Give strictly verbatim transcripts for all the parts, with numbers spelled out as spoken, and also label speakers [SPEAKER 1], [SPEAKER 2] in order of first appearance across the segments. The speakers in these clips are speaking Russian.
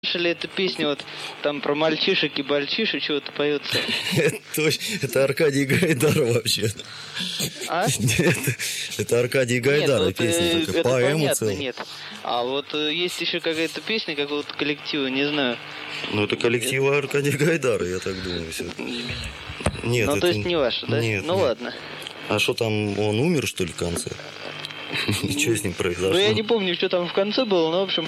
[SPEAKER 1] Слышали эту песню, вот там про мальчишек и бальчишек чего-то поется?
[SPEAKER 2] Это Аркадий Гайдар вообще.
[SPEAKER 1] А?
[SPEAKER 2] Нет, это Аркадий Гайдар,
[SPEAKER 1] вот,
[SPEAKER 2] песня такая,
[SPEAKER 1] это
[SPEAKER 2] поэма
[SPEAKER 1] понятно,
[SPEAKER 2] целая.
[SPEAKER 1] нет. А вот есть еще какая-то песня какого-то коллектива, не знаю.
[SPEAKER 2] Ну, это коллектив это... Аркадия Гайдара, я так думаю. Все. Нет,
[SPEAKER 1] ну,
[SPEAKER 2] это...
[SPEAKER 1] то есть не ваше, да?
[SPEAKER 2] Нет,
[SPEAKER 1] ну,
[SPEAKER 2] нет.
[SPEAKER 1] ладно.
[SPEAKER 2] А что там, он умер, что ли, в конце? Что с ним произошло?
[SPEAKER 1] Ну, я не помню, что там в конце было, но, в общем...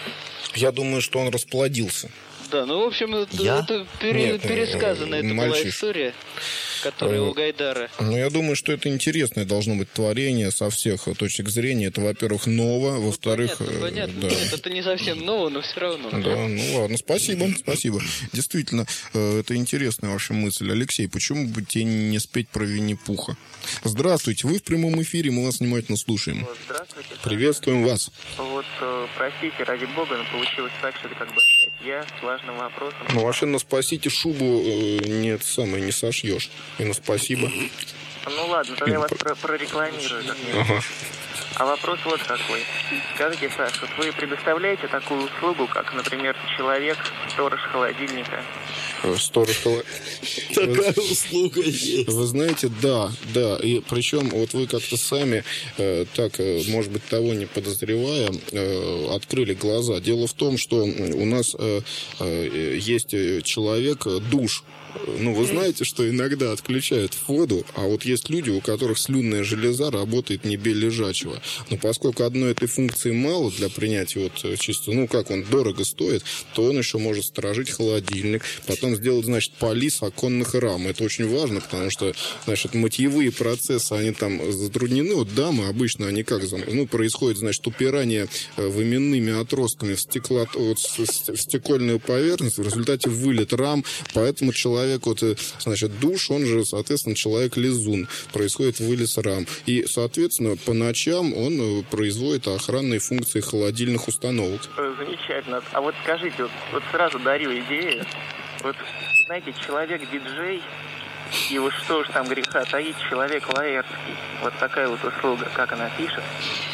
[SPEAKER 3] Я думаю, что он расплодился.
[SPEAKER 1] Да, ну, в общем, это, это пере,
[SPEAKER 3] Нет,
[SPEAKER 1] пересказанная это была история, которая у Гайдара.
[SPEAKER 3] Ну, я думаю, что это интересное должно быть творение со всех точек зрения. Это, во-первых, ново,
[SPEAKER 1] ну,
[SPEAKER 3] во-вторых...
[SPEAKER 1] Понятно, понятно.
[SPEAKER 3] Да.
[SPEAKER 1] Нет, это не совсем ново, но все равно.
[SPEAKER 3] Да, ну ладно, спасибо, спасибо. Действительно, это интересная ваша мысль. Алексей, почему бы тебе не спеть про Винни-Пуха? Здравствуйте, вы в прямом эфире, мы вас внимательно слушаем.
[SPEAKER 4] Вот, здравствуйте.
[SPEAKER 3] Приветствуем вас.
[SPEAKER 4] Вот, простите, ради бога, но получилось так, что это как бы я с важным вопросом.
[SPEAKER 3] Ну, вообще, на спасите шубу э, нет, самое, не сошьешь. И на спасибо.
[SPEAKER 4] Ну ладно, тогда я вас про прорекламирую.
[SPEAKER 3] Ага.
[SPEAKER 4] А вопрос вот какой. Скажите, Саш, вот вы предоставляете такую услугу, как, например, человек, сторож холодильника?
[SPEAKER 3] Сторож холодильника.
[SPEAKER 2] Такая услуга есть.
[SPEAKER 3] Вы знаете, да, да. И причем вот вы как-то сами, э, так, э, может быть, того не подозревая, э, открыли глаза. Дело в том, что у нас э, э, есть человек, душ. Ну, вы знаете, что иногда отключают воду, а вот есть люди, у которых слюнная железа работает не без лежачего. Но поскольку одной этой функции мало для принятия вот чисто, ну, как он дорого стоит, то он еще может сторожить холодильник, потом сделать, значит, полис оконных рам. Это очень важно, потому что, значит, мытьевые процессы, они там затруднены. Вот дамы обычно, они как, ну, происходит, значит, упирание выменными отростками в, стекло, вот, в стекольную поверхность, в результате вылет рам, поэтому человек Человек, вот, значит, душ, он же, соответственно, человек-лизун. Происходит вылез рам. И, соответственно, по ночам он производит охранные функции холодильных установок.
[SPEAKER 4] Замечательно. А вот скажите, вот, вот сразу дарю идею. Вот, знаете, человек-диджей, и вот что ж там греха таить, человек лаэрский. Вот такая вот услуга, как она пишет.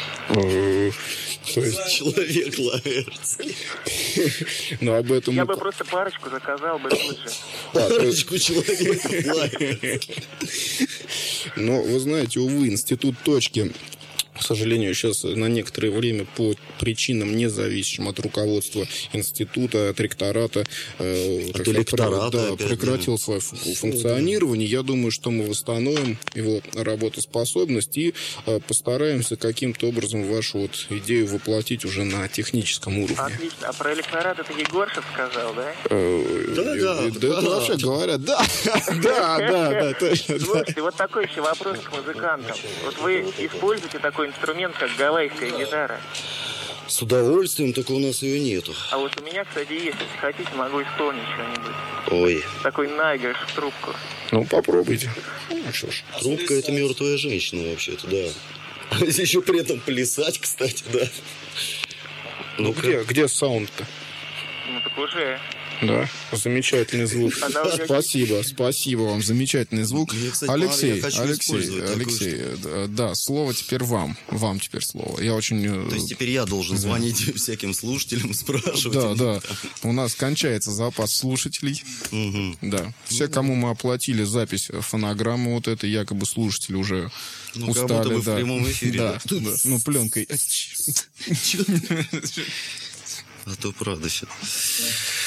[SPEAKER 2] То есть человек лаэрский.
[SPEAKER 3] Но об этом
[SPEAKER 4] Я
[SPEAKER 3] мы...
[SPEAKER 4] бы просто парочку заказал бы тут же.
[SPEAKER 2] Парочку человек лаэрских.
[SPEAKER 3] Но вы знаете, увы, институт точки, к сожалению, сейчас на некоторое время по причинам, независимым от руководства института, от ректората, э,
[SPEAKER 2] от
[SPEAKER 3] как
[SPEAKER 2] электората,
[SPEAKER 3] да,
[SPEAKER 2] опять,
[SPEAKER 3] прекратил
[SPEAKER 2] да.
[SPEAKER 3] свое функционирование. Я думаю, что мы восстановим его работоспособность и э, постараемся каким-то образом вашу вот идею воплотить уже на техническом уровне.
[SPEAKER 4] Отлично. А про электорат это Егоршев сказал, да?
[SPEAKER 3] Э,
[SPEAKER 2] да, да.
[SPEAKER 3] Да, это вообще говорят, да, да, да, да, точно.
[SPEAKER 4] Слушайте, вот такой еще вопрос к музыкантам. Вот вы используете такой инструмент, как гавайская гитара?
[SPEAKER 2] С удовольствием, только у нас ее нету.
[SPEAKER 4] А вот у меня, кстати, есть. Если хотите, могу исполнить что-нибудь.
[SPEAKER 2] Ой.
[SPEAKER 4] Такой наигрыш в трубку.
[SPEAKER 3] Ну, попробуйте. Ну, что ж.
[SPEAKER 2] Трубка — это мертвая женщина, вообще-то, да. Еще при этом плясать, кстати, да.
[SPEAKER 3] Ну, где, где саунд-то?
[SPEAKER 4] Ну, так уже...
[SPEAKER 3] Да, замечательный звук. Спасибо, спасибо вам, замечательный звук.
[SPEAKER 2] Мне, кстати,
[SPEAKER 3] Алексей,
[SPEAKER 2] хочу
[SPEAKER 3] Алексей, Алексей, да, да, слово теперь вам, вам теперь слово. Я очень.
[SPEAKER 2] То есть теперь я должен звонить да. всяким слушателям, спрашивать.
[SPEAKER 3] Да, да. У нас кончается запас слушателей.
[SPEAKER 2] Угу.
[SPEAKER 3] Да. Все, кому мы оплатили запись фонограммы, вот это якобы слушатели уже
[SPEAKER 2] ну,
[SPEAKER 3] устали.
[SPEAKER 2] Как будто бы
[SPEAKER 3] да.
[SPEAKER 2] в прямом эфире.
[SPEAKER 3] Да, да. да. Ну пленкой.
[SPEAKER 2] А то правда сейчас.